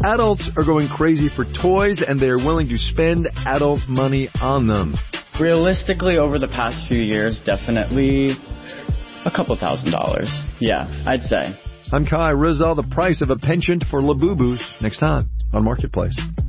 adults are going crazy for toys and they're willing to spend adult money on them. Realistically, over the past few years, definitely a couple $1,000s. Yeah, I'd say. I'm Kai Rizal. The price of a penchant for Labubus next time on Marketplace.